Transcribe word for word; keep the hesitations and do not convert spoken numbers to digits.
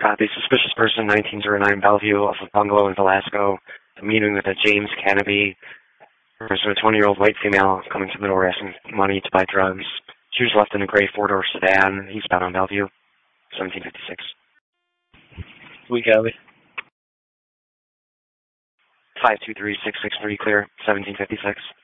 Copy. Suspicious person, nineteen oh nine Bellevue, off of Bungalow in Velasco. A meeting with a James Canopy. There's a twenty-year-old white female coming to the door asking money to buy drugs. She was left in a gray four-door sedan. He's bound on Bellevue. seventeen fifty-six. We copy. five two three six six three clear. seventeen fifty-six.